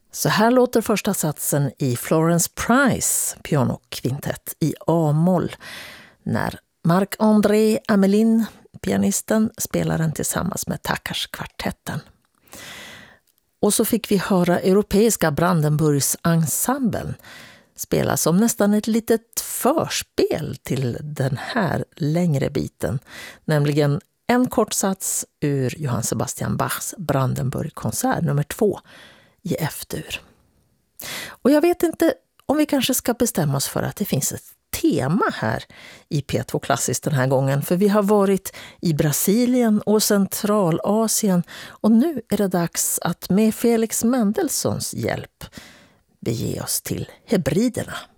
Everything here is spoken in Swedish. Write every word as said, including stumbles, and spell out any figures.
Så här låter första satsen i Florence Price pianokvintett i A-moll när Marc-André Amelin, pianisten, spelar den tillsammans med Takas-kvartetten. Och så fick vi höra europeiska Brandenburgs ensemblen spela som nästan ett litet förspel till den här längre biten, nämligen en kort sats ur Johann Sebastian Bachs Brandenburg-konsert nummer två i F-dur. Och jag vet inte om vi kanske ska bestämma oss för att det finns ett tema här i P två Klassiskt den här gången, för vi har varit i Brasilien och Centralasien och nu är det dags att med Felix Mendelssohns hjälp bege oss till Hebriderna.